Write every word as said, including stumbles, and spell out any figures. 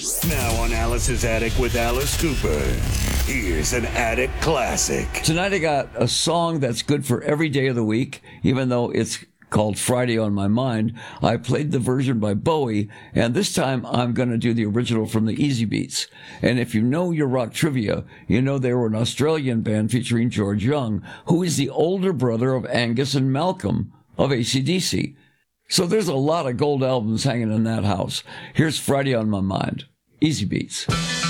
Now on Alice's Attic with Alice Cooper. Here's an Attic classic. Tonight I got a song that's good for every day of the week, even though it's called Friday on My Mind. I played the version by Bowie, and this time I'm going to do the original from the Easy Beats. And if you know your rock trivia, you know they were an Australian band featuring George Young, who is the older brother of Angus and Malcolm of A C D C. So there's a lot of gold albums hanging in that house. Here's Friday on My Mind. Easy Beats.